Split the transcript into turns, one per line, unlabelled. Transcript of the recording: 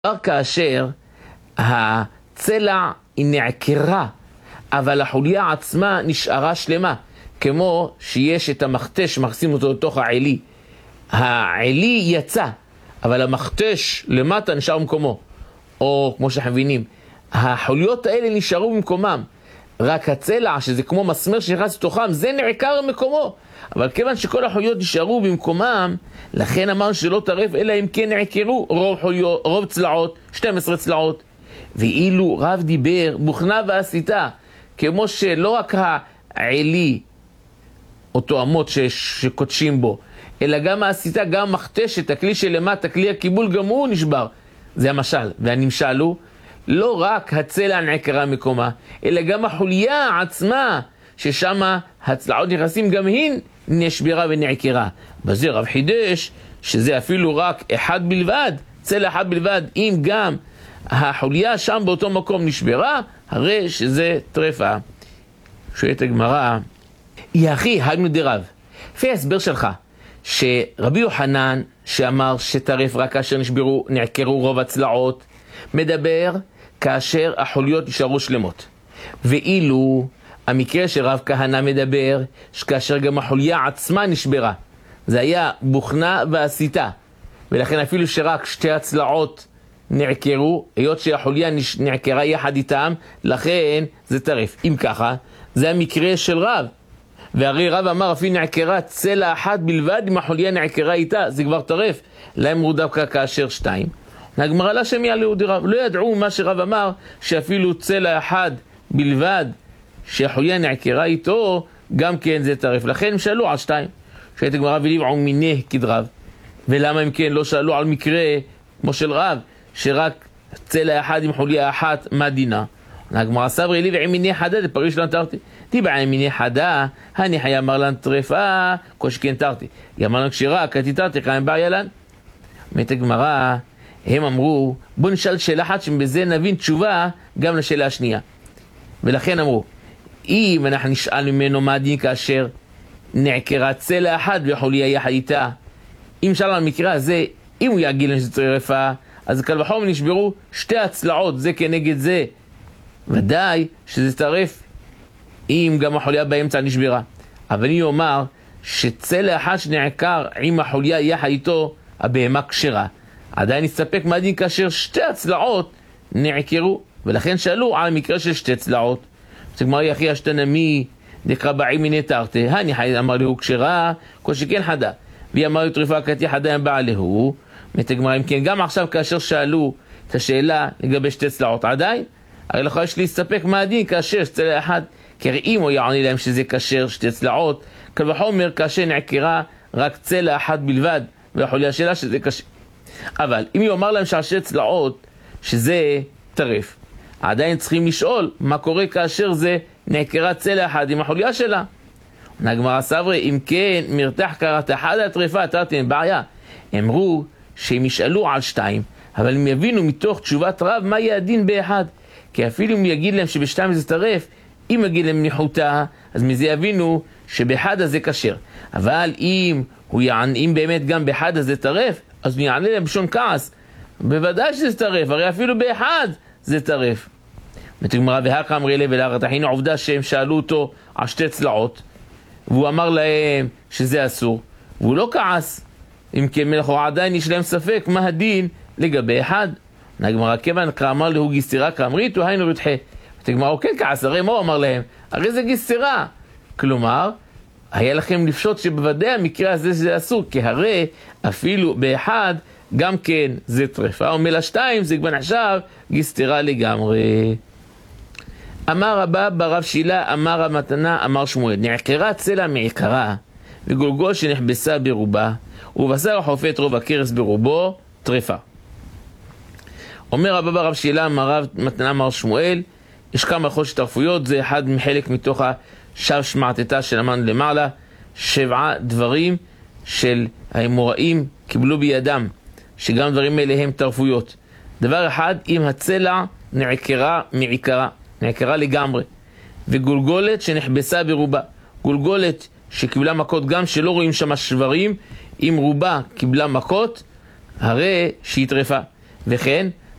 כאשר הצלע היא נעקרה, אבל החוליה עצמה נשארה שלמה, כמו שיש את המכתש, מכניסים אותו לתוך העלי. העלי יצא, אבל המכתש למטה נשאר במקומו. או כמו שאנחנו מבינים, החוליות האלה נשארו במקומם. רק הצלע, שזה כמו מסמר שנכנס לתוכם, זה נעקר במקומו. אבל כיוון שכל החוליות נשארו במקומם, לכן אמרנו שלא טרף, אלא אם כן נעקרו רוב צלעות, 12 צלעות. ואילו רב דיבר בוכנה ועשיתה, כמו שלא רק העלי, אותו אמות שקודשים בו, אלא גם העשיתה, גם מכתשת, הכלי שלמטה, כלי הקיבול, גם הוא נשבר. זה המשל. והנמשל הוא, לא רק הצלע נעקרה מקומה, אלא גם החוליה עצמה, ששם הצלעות נכנסים, גם היא נשברה ונעקרה. בזה רב חידש, שזה אפילו רק אחד בלבד, צלע אחד בלבד, אם גם החוליה שם באותו מקום נשברה, הרי שזה טרפה. שואלת הגמרא, יחי הגנו דרב, לפי ההסבר שלך, שרבי יוחנן שאמר שטרף רק כאשר נעקרו רוב הצלעות, מדבר כאשר החוליות נשארו שלמות. ואילו המקרה שרב כהנא מדבר, שכאשר גם החוליה עצמה נשברה, זה היה בוכנה ועשיתה, ולכן אפילו שרק שתי הצלעות נעקרו, היות שהחוליה נעקרה יחד איתם, לכן זה טרף. אם ככה, זה המקרה של רב. והרי רב אמר אפילו נעקרה צלע אחת בלבד, אם החוליה נעקרה איתה, זה כבר טרף. להם הוא דווקא כאשר שתיים. הגמרא לה שם יעלהו דרב, לא ידעו מה שרב אמר, שאפילו צלע אחד בלבד, שהחוליה נעקרה איתו, גם כן זה טרף. לכן הם שאלו על שתיים. שואלת הגמרא וליבעו מיני כדרב. ולמה אם כן לא שאלו על מקרה כמו של רב, שרק צלע אחד עם חוליה אחת, מה דינה? הגמרא סברי לי ועם מיני חדה, דפריש לא נתרתי. דיבה עם מיני חדה, הניחי אמר לן טרפה, כושכן תרתי. אמר לן כשרה, כתיתרתי, חיים בעיה לן. אומרת הגמרא, הם אמרו, בוא נשאל שאלה אחת שבזה נבין תשובה גם לשאלה השנייה. ולכן אמרו, אם אנחנו נשאל ממנו מה הדין כאשר נעקרה צלע אחת וחוליה יחד איתה, אם שאל על המקרה הזה, אם הוא יגיד לנו שזה טרפה, אז קל וחומר נשברו שתי הצלעות, זה כנגד זה. ודאי שזה טרף אם גם החוליה באמצע נשברה. אבל אני אומר שצלע אחת שנעקר עם החוליה יחד איתו, הבהמה כשרה. עדיין נסתפק מה הדין כאשר שתי הצלעות נעקרו, ולכן שאלו על המקרה של שתי צלעות. זה גמר יחי השתנמי דקרא בעימי נתרתי, הניחי אמר לו כשרה, כל שכן חדה. והיא אמר לו טרפה כתי חדה הם בעלהו. מתגמר אם כן, גם עכשיו כאשר שאלו את השאלה לגבי שתי צלעות, עדיין הרי לך יש להסתפק מה הדין כאשר צלע אחד, כי אם הוא יענה להם שזה כאשר שתי צלעות, קל וחומר כאשר נעקרה רק צלע אחת בלבד, והחוליה שלה שזה קשה. אבל אם הוא אמר להם שתי צלעות שזה טרף, עדיין צריכים לשאול מה קורה כאשר זה נעקרה צלע אחת עם החוליה שלה. נגמר סברי, אם כן מרתח קראת אחד הטרפה, תרתי בעיה. אמרו שהם ישאלו על שתיים, אבל הם יבינו מתוך תשובת רב מה יהיה הדין באחד. כי אפילו אם יגיד להם שבשתיים זה טרף, אם יגיד להם ניחותה, אז מזה יבינו שבאחד הזה כשר. אבל אם באמת גם באחד הזה טרף, אז הוא יענה להם בשון כעס. בוודאי שזה טרף, הרי אפילו באחד זה טרף. ותגמרה והכה אמרי לב ולאחת החינו עובדה שהם שאלו אותו על שתי צלעות, והוא אמר להם שזה אסור, והוא לא כעס. אם כן מלכו עדיין יש להם ספק מה הדין לגבי אחד. נגמרה כיוון אמר לו גיסתירה כאמריתו היינו רתחה. ותגמרה כן כעס, הרי מה הוא אמר להם? הרי זה גיסתירה. כלומר, היה לכם לפשוט שבוודאי המקרה הזה זה אסור, כי הרי אפילו באחד גם כן זה טרפה, ומלה שתיים זה כבר נחשב גיסתירה לגמרי. אמר רבא ברב שילה, אמר המתנה, אמר שמואל, נעקרה צלע מעיקרה, וגולגול שנחבסה ברובה, ובשר החופה את רוב הכרס ברובו, טרפה. אומר רבא ברב שילה, אמר רב מתנה, אמר שמואל, יש כמה יכול שטרפויות, זה אחד מחלק מתוך השב שמעתתה של אמן למעלה, 7 דברים של האמוראים קיבלו בידם, שגם דברים אלה הם טרפויות. דבר אחד, אם הצלע נעקרה מעיקרה, נעקרה לגמרי, וגולגולת שנחבסה ברובה, גולגולת שקיבלה מכות גם שלא רואים שם שברים, אם רובה קיבלה מכות, הרי שהיא טרפה. וכן,